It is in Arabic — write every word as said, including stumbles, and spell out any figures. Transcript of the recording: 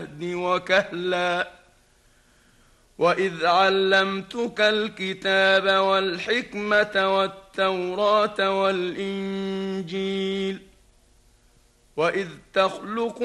وكهلا وإذ علمتك الكتاب والحكمة والتوراة والإنجيل وإذ تخلق